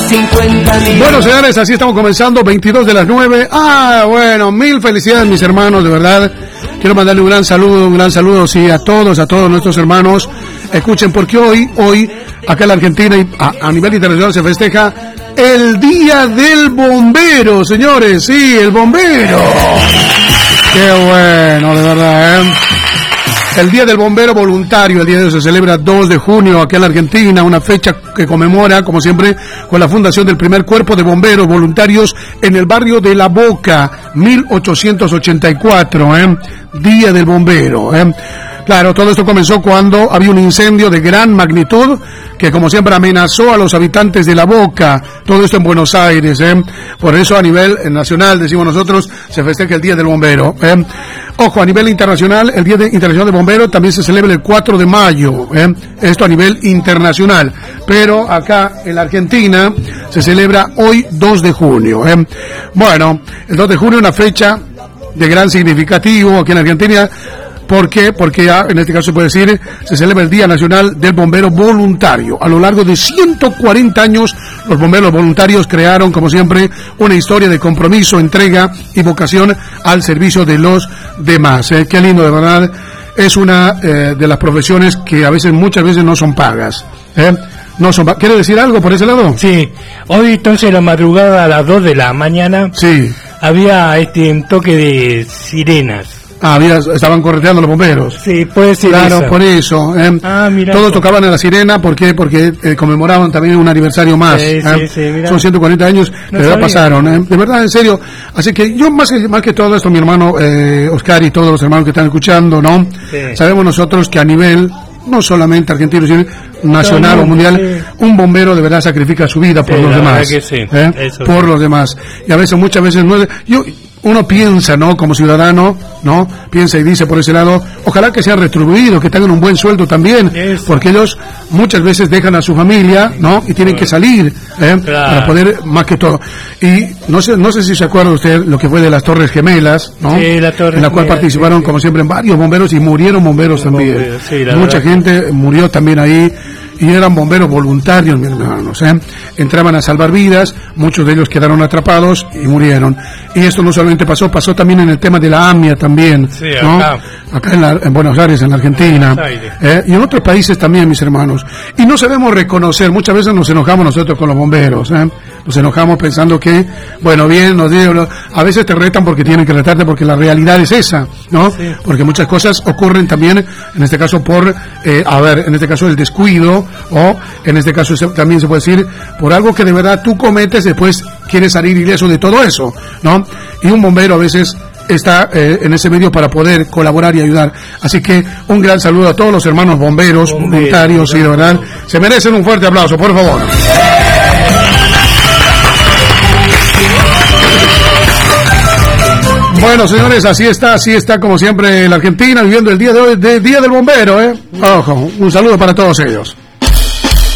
50.000. Bueno, señores, así estamos comenzando, 22 de las 9. Bueno, mil felicidades, mis hermanos, de verdad. Quiero mandarle un gran saludo, sí, a todos nuestros hermanos. Escuchen, porque hoy, acá en la Argentina y a nivel internacional se festeja el Día del Bombero, señores, sí, el bombero. Qué bueno, de verdad, El Día del Bombero Voluntario, el día de hoy se celebra 2 de junio aquí en la Argentina, una fecha que conmemora, como siempre, con la fundación del primer cuerpo de bomberos voluntarios en el barrio de La Boca, 1884, Día del Bombero, Claro, todo esto comenzó cuando había un incendio de gran magnitud que, como siempre, amenazó a los habitantes de La Boca. Todo esto en Buenos Aires, Por eso, a nivel nacional, decimos nosotros, se festeja el Día del Bombero, Ojo, a nivel internacional, el Día Internacional del Bombero también se celebra el 4 de mayo, Esto a nivel internacional. Pero acá, en la Argentina, se celebra hoy 2 de junio, Bueno, el 2 de junio es una fecha de gran significativo aquí en Argentina. ¿Por qué? Porque ya, en este caso se puede decir, se celebra el Día Nacional del Bombero Voluntario. A lo largo de 140 años, los bomberos voluntarios crearon, como siempre, una historia de compromiso, entrega y vocación al servicio de los demás. Qué lindo, de verdad. Es una de las profesiones que muchas veces no son pagas. ¿Quiere decir algo por ese lado? Sí. Hoy, entonces, la madrugada a las 2 de la mañana, sí, había un toque de sirenas. Estaban correteando los bomberos. Sí, puede ser. Claro, eso. por eso. Todos tocaban en la sirena, ¿por qué? Porque conmemoraban también un aniversario más. Sí, son 140 años, de verdad pasaron, de verdad, en serio. Así que yo, más que todo esto, mi hermano Oscar y todos los hermanos que están escuchando, ¿no? Sí. Sabemos nosotros que a nivel, no solamente argentino, sino nacional o mundial, un bombero de verdad sacrifica su vida por los demás. Que sí. Por los demás. Y a veces, muchas veces, uno piensa, ¿no? Como ciudadano, ¿no? Piensa y dice por ese lado, ojalá que sean retribuidos, que tengan un buen sueldo también, porque ellos muchas veces dejan a su familia, ¿no? Y tienen que salir, para poder, más que todo. Y no sé si se acuerda usted lo que fue de las Torres Gemelas, ¿no? Sí, en la cual participaron, como siempre, varios bomberos y murieron bomberos también. Mucha gente murió también ahí. Y eran bomberos voluntarios, mis hermanos, entraban a salvar vidas, muchos de ellos quedaron atrapados y murieron. Y esto no solamente pasó también en el tema de la AMIA también, sí, ¿no? Acá en Buenos Aires, en la Argentina, y en otros países también, mis hermanos. Y no sabemos reconocer, muchas veces nos enojamos nosotros con los bomberos, nos enojamos pensando que, bueno, bien, nos digo, a veces te retan porque tienen que retarte, porque la realidad es esa, ¿no? Sí. Porque muchas cosas ocurren también, en este caso en este caso el descuido, o en este caso también se puede decir por algo que de verdad tú cometes, después quieres salir ileso de todo eso, ¿no? Y un bombero a veces está en ese medio para poder colaborar y ayudar. Así que un gran saludo a todos los hermanos bomberos voluntarios, y de verdad se merecen un fuerte aplauso, por favor. Bueno, señores, así está como siempre la Argentina viviendo el día de hoy, Día del Bombero, Ojo, un saludo para todos ellos.